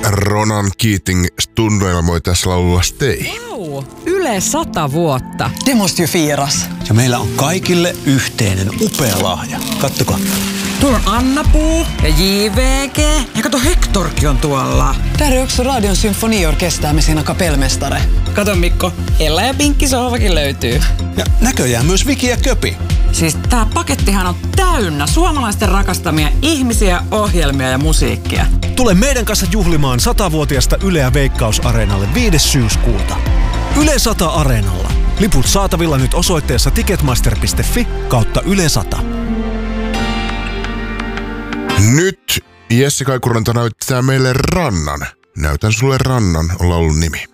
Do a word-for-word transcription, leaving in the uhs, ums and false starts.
Ronan Keating tunnelmoi tässä laululla Stay. Wow, Yle sata vuotta. Det måste ju firas. Ja meillä on kaikille yhteinen upea lahja. Kattokaa. Tuolla on Anna-Puu ja J V G. Ja kato, Hectorkin on tuolla. Där är också Radion symfoniorkester med sina kapellmästare. Kato Mikko, Ella ja Pinkki sohvakin löytyy. Ja näköjään myös Viki ja Köpi. Siis tää pakettihan on täynnä suomalaisten rakastamia ihmisiä, ohjelmia ja musiikkia. Tule meidän kanssa juhlimaan satavuotiasta Yleä Veikkaus-areenalle viides syyskuuta. Yle sata Areenalla. Liput saatavilla nyt osoitteessa ticketmaster piste fi kautta Yle sata. Nyt Jesse Kaikuranta näyttää meille Rannan. Näytän sulle Rannan on laulun nimi.